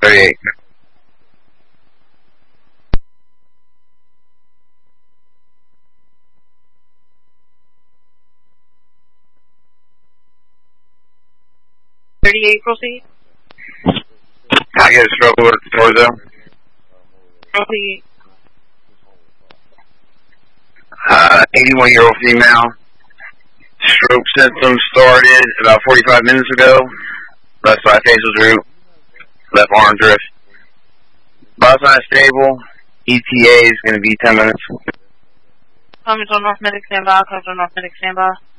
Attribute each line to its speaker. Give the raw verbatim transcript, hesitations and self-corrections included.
Speaker 1: thirty-eight.
Speaker 2: thirty-eight, proceed.
Speaker 1: I get a stroke with Torzo.
Speaker 2: Proceed.
Speaker 1: Uh, eighty-one-year-old female. Stroke symptoms started about forty-five minutes ago. Left side facial droop. Left arm drift. Bottom side stable. E T A is going to be ten minutes.
Speaker 2: Comments on North Medic standby. Comments on North Medic standby.